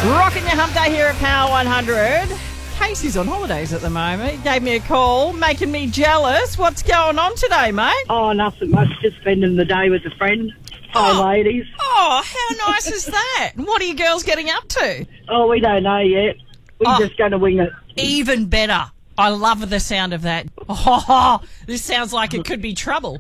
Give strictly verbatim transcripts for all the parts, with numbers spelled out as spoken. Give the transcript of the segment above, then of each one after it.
Rocking your hump day here at Power one hundred. Casey's on holidays at the moment. He gave me a call, making me jealous. What's going on today, mate? Oh, nothing much. Just spending the day with a friend. Hi, Oh. ladies. Oh, how nice is that? What are you girls getting up to? Oh, we don't know yet. We're Oh. just going to wing it. Even better. I love the sound of that. Oh, this sounds like it could be trouble.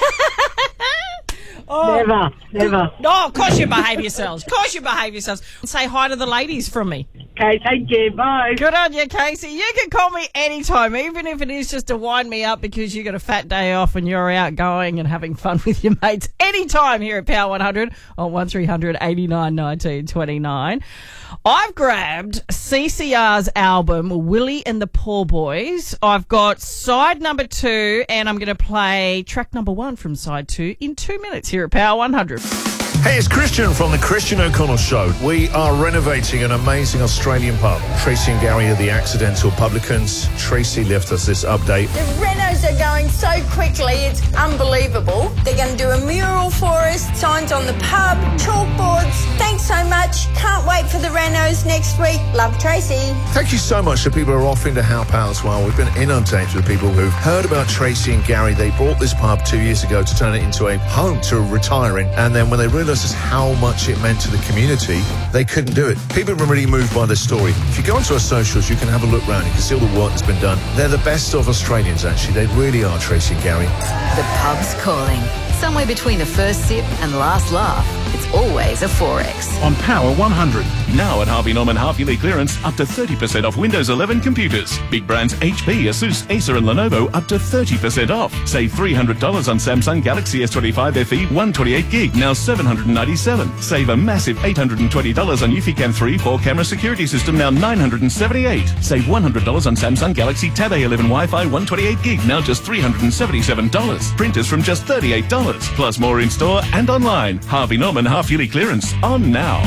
Oh. Never, never. No, of course you behave yourselves. Of course you behave yourselves. Say hi to the ladies from me. Okay, thank you. Bye. Good on you, Casey. You can call me anytime, even if it is just to wind me up because you got a fat day off and you're out going and having fun with your mates. Anytime here at Power one hundred on one three hundred eighty-nine nineteen twenty-nine. I've grabbed C C R's album, Willie and the Poor Boys. I've got side number two, and I'm going to play track number one from side two in two minutes here at Power one hundred. Hey, it's Christian from the Christian O'Connell Show. We are renovating an amazing Australian pub. Tracy and Gary are the accidental publicans. Tracy left us this update. The renos are going so quickly, it's unbelievable. They're going to do a mural for us, signs on the pub, chalkboards. Thanks so much. Can't wait for the renos next week. Love, Tracy. Thank you so much to people who are offering to help out as well. We've been inundated with people who've heard about Tracy and Gary. They bought this pub two years ago to turn it into a home to retiring. And then when they realised just how much it meant to the community, they couldn't do it. People have been really moved by this story. If you go onto our socials, you can have a look round. You can see all the work that's been done. They're the best of Australians, actually. They really are, Tracy and Gary. The pub's calling. Somewhere between the first sip and last laugh, it's always a Forex. On Power one hundred. Now at Harvey Norman half-yearly clearance, up to thirty percent off Windows eleven computers. Big brands H P, Asus, Acer and Lenovo up to thirty percent off. Save three hundred dollars on Samsung Galaxy S twenty-five F E one twenty-eight gig, now seven hundred ninety-seven dollars. Save a massive eight hundred twenty dollars on Eufy Cam three four-camera security system, now nine hundred seventy-eight dollars. Save one hundred dollars on Samsung Galaxy Tab A eleven Wi-Fi one twenty-eight gig, now just three hundred seventy-seven dollars. Printers from just thirty-eight dollars. Plus more in store and online. Harvey Norman half-yearly clearance on now.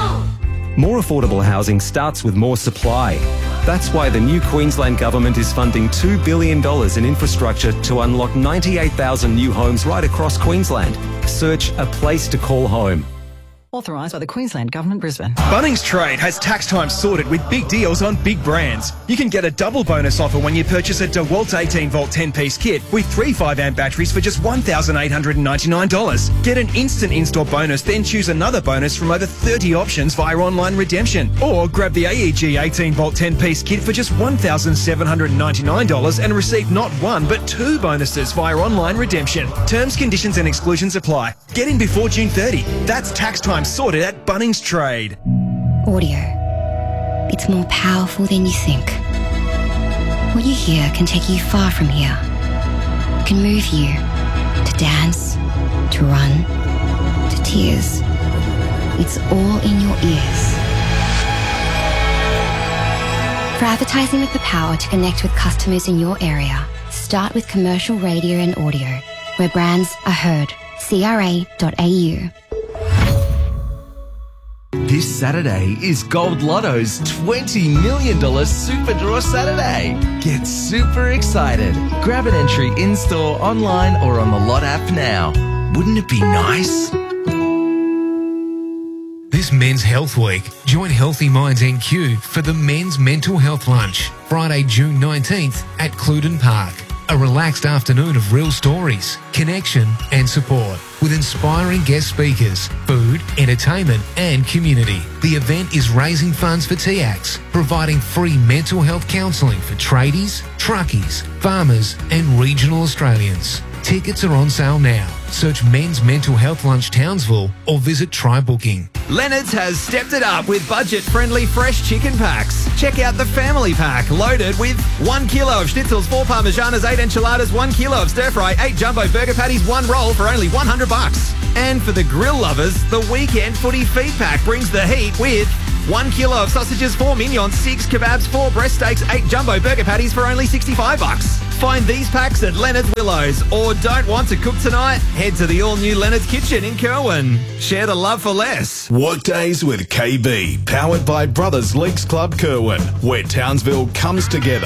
More affordable housing starts with more supply. That's why the new Queensland Government is funding two billion dollars in infrastructure to unlock ninety-eight thousand new homes right across Queensland. Search A Place to Call Home. Authorised by the Queensland Government, Brisbane. Bunnings Trade has tax time sorted with big deals on big brands. You can get a double bonus offer when you purchase a DeWalt eighteen volt ten piece kit with three five amp batteries for just one thousand eight hundred ninety-nine dollars. Get an instant install bonus, then choose another bonus from over thirty options via online redemption. Or grab the A E G eighteen volt ten piece kit for just one thousand seven hundred ninety-nine dollars and receive not one but two bonuses via online redemption. Terms, conditions and exclusions apply. Get in before June thirtieth. That's tax time sorted at Bunnings Trade. Audio. It's more powerful than you think. What you hear can take you far from here. It can move you to dance, to run, to tears. It's all in your ears. For advertising with the power to connect with customers in your area, start with commercial radio and audio, where brands are heard. C R A dot A U. This Saturday is Gold Lotto's twenty million dollars Super Draw Saturday. Get super excited. Grab an entry in-store, online or on the Lot app now. Wouldn't it be nice? This Men's Health Week, join Healthy Minds N Q for the Men's Mental Health Lunch, Friday, June nineteenth at Cluden Park. A relaxed afternoon of real stories, connection and support with inspiring guest speakers, food, entertainment and community. The event is raising funds for T A C S, providing free mental health counselling for tradies, truckies, farmers and regional Australians. Tickets are on sale now. Search Men's Mental Health Lunch Townsville or visit Try Booking. Leonard's has stepped it up with budget-friendly fresh chicken packs. Check out the family pack, loaded with one kilo of schnitzels, four parmesanas, eight enchiladas, one kilo of stir-fry, eight jumbo burger patties, one roll for only one hundred bucks. And for the grill lovers, the weekend footy feed pack brings the heat with one kilo of sausages, four mignons, six kebabs, four breast steaks, eight jumbo burger patties for only sixty-five bucks. Find these packs at Leonard's Willows. Or don't want to cook tonight? Head to the all-new Leonard's Kitchen in Kerwin. Share the love for less. Workdays with K B, powered by Brothers Leagues Club Kerwin, where Townsville comes together.